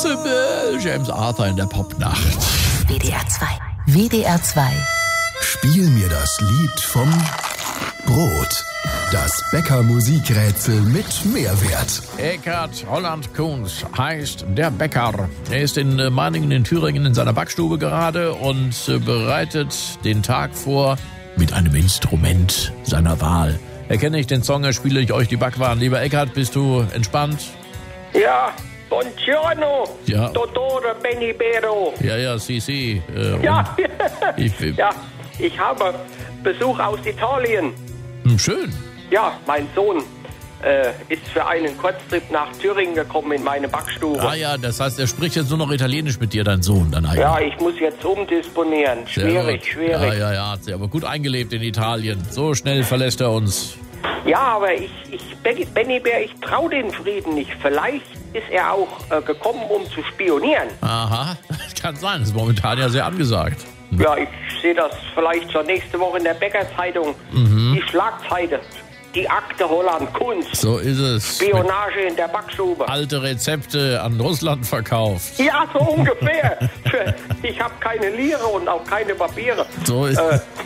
Impossible. James Arthur in der Popnacht. WDR 2. WDR 2. Spiel mir das Lied vom Brot. Das Bäcker-Musikrätsel mit Mehrwert. Eckhard Holland Kunz heißt der Bäcker. Er ist in Meiningen in Thüringen in seiner Backstube gerade und bereitet den Tag vor mit einem Instrument seiner Wahl. Erkenne ich den Song, spiele ich euch die Backwaren. Lieber Eckhard, bist du entspannt? Ja, buongiorno, Ja. Dottore Benibero. Ja, si. Ja, Ich, ja, ich habe Besuch aus Italien. Schön. Ja, mein Sohn ist für einen Kurztrip nach Thüringen gekommen in meine Backstube. Ah ja, das heißt, er spricht jetzt nur noch Italienisch mit dir, dein Sohn, dann eigentlich. Ja, ich muss jetzt umdisponieren. Schwierig. Ja, hat sich aber gut eingelebt in Italien. So schnell verlässt er uns. Ja, aber Benny Bär, ich traue den Frieden nicht. Vielleicht ist er auch gekommen, um zu spionieren. Aha, das kann sein. Das ist momentan ja sehr angesagt. Ja, ich sehe das vielleicht schon nächste Woche in der Bäckerzeitung. Die Schlagzeile, die Akte Holland Kunz. So ist es. Spionage in der Backstube. Alte Rezepte an Russland verkauft. Ja, so ungefähr. Ich habe keine Lire und auch keine Papiere. So ist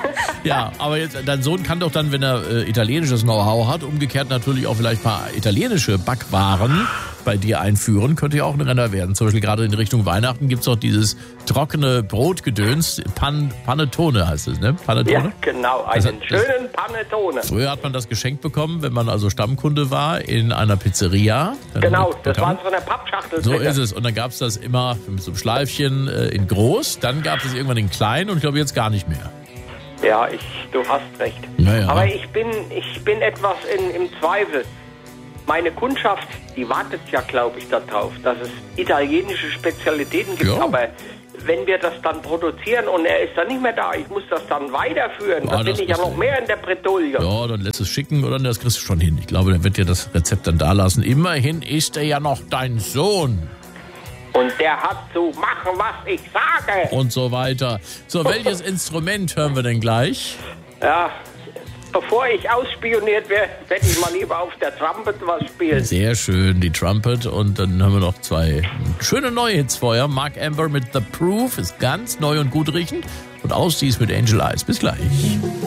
Ja, aber jetzt, dein Sohn kann doch dann, wenn er italienisches Know-how hat, umgekehrt natürlich auch vielleicht ein paar italienische Backwaren bei dir einführen. Könnte ja auch ein Renner werden. Zum Beispiel gerade in Richtung Weihnachten gibt es doch dieses trockene Brotgedöns. Panettone heißt es, ne? Panettone? Ja, genau. Einen schönen Panettone. Früher hat man das geschenkt bekommen, wenn man also Stammkunde war in einer Pizzeria. Genau, das war in so einer Pappschachtel. So ist es. Und dann gab es das immer mit so einem Schleifchen in groß. Dann gab es irgendwann in klein und ich glaube jetzt gar nicht mehr. Ja, du hast recht. Ja. Aber ich bin etwas im Zweifel. Meine Kundschaft, die wartet ja, glaube ich, darauf, dass es italienische Spezialitäten gibt. Ja. Aber wenn wir das dann produzieren und er ist dann nicht mehr da, ich muss das dann weiterführen, Ja, dann bin das ich ja ist- noch mehr in der Bredouille. Ja, dann lässt es schicken oder das kriegst du schon hin. Ich glaube, der wird dir das Rezept dann da lassen. Immerhin ist er ja noch dein Sohn Und der hat zu machen, was ich sage. und so weiter. So, welches Instrument hören wir denn gleich? Ja, bevor ich ausspioniert werde, werde ich mal lieber auf der Trumpet was spielen. Sehr schön, die Trumpet. Und dann haben wir noch zwei schöne neue Hits vorher. Mark Amber mit The Proof ist ganz neu und gut riechend. Und Aussies mit Angel Eyes. Bis gleich.